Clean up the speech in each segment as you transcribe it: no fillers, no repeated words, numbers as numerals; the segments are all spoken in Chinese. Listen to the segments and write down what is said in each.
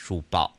数报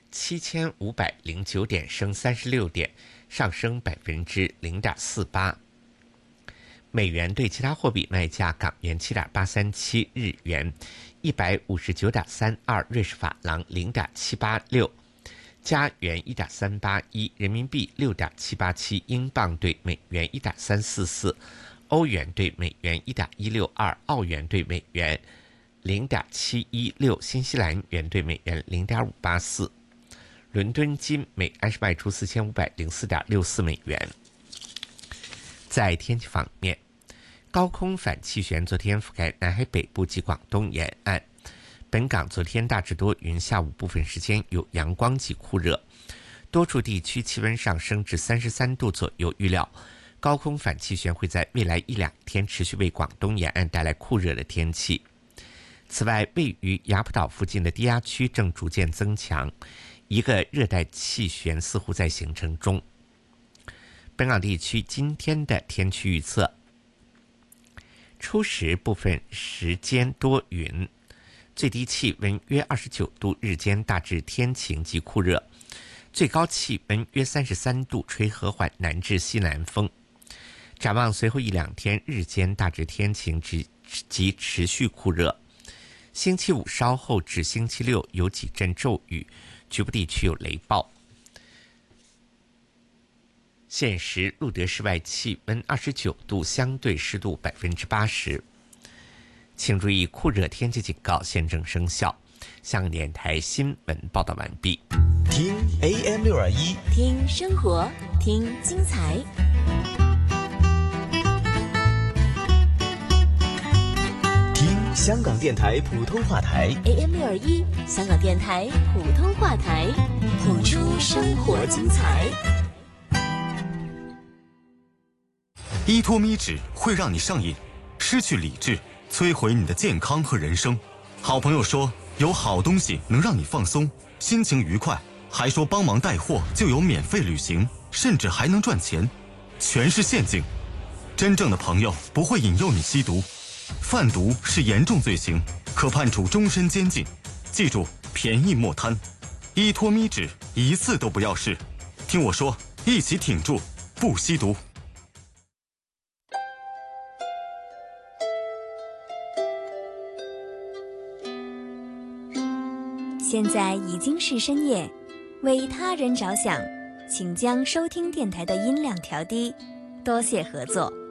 7509点，升36点，上升0.48%。美元对其他货币卖价：港元7.837，日元159.32，瑞士法郎0.786，加元1.381，人民币6.787，英镑对美元1.344，欧元对美元1.162，澳元对美元0.716，新西兰元对美元0.584。伦敦金每安士卖出4504.64美元。在天气方面，高空反气旋昨天覆盖南海北部及广东沿岸。本港昨天大致多云，下午部分时间有阳光及酷热，多处地区气温上升至33度左右。预料高空反气旋会在未来1-2天持续为广东沿岸带来酷热的天气。此外，位于雅浦岛附近的低压区正逐渐增强，一个热带气旋似乎在形成中。本港地区今天的天气预测：初时部分时间多云，最低气温约29度，日间大致天晴及酷热，最高气温约33度，吹和缓南至西南风。展望随后1-2天，日间大致天晴及持续酷热。星期五稍后至星期六有几阵骤雨，局部地区有雷暴。现时录得室外气温29度，相对湿度80%。请注意，酷热天气警告现正生效。香港电台新闻报道完毕。 听 AM621， 听生活，听精彩。 听香港电台普通话台 AM621，香港电台普通话台，谱出生活精彩。 依托咪纸会让你上瘾，失去理智，摧毁你的健康和人生。好朋友说有好东西能让你放松，心情愉快，还说帮忙带货就有免费旅行，甚至还能赚钱，全是陷阱。真正的朋友不会引诱你吸毒，贩毒是严重罪行，可判处终身监禁。记住，便宜莫贪，依托咪纸一次都不要试。听我说，一起挺住，不吸毒。 现在已经是深夜，为他人着想，请将收听电台的音量调低，多谢合作。